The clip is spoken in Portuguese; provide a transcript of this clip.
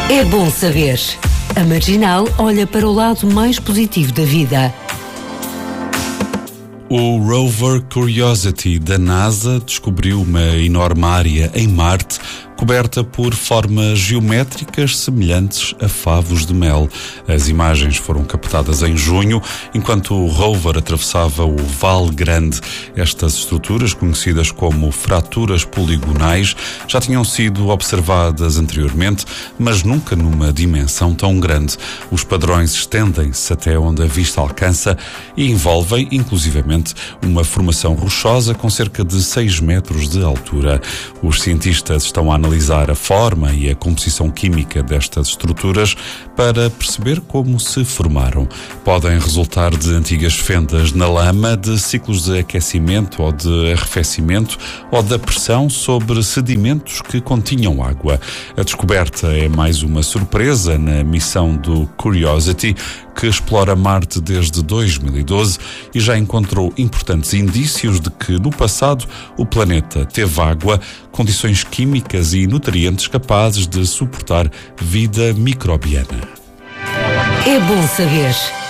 É bom saber. A Marginal olha para o lado mais positivo da vida. O rover Curiosity da NASA descobriu uma enorme área em Marte coberta por formas geométricas semelhantes a favos de mel. As imagens foram captadas em junho, enquanto o rover atravessava o Vale Grande. Estas estruturas, conhecidas como fraturas poligonais, já tinham sido observadas anteriormente, mas nunca numa dimensão tão grande. Os padrões estendem-se até onde a vista alcança e envolvem, inclusivamente, uma formação rochosa com cerca de 6 metros de altura. Os cientistas estão a analisar a forma e a composição química destas estruturas para perceber como se formaram. Podem resultar de antigas fendas na lama, de ciclos de aquecimento ou de arrefecimento ou da pressão sobre sedimentos que continham água. A descoberta é mais uma surpresa na missão do Curiosity, que explora Marte desde 2012 e já encontrou importantes indícios de que, no passado, o planeta teve água, condições químicas e nutrientes capazes de suportar vida microbiana. É bom saber.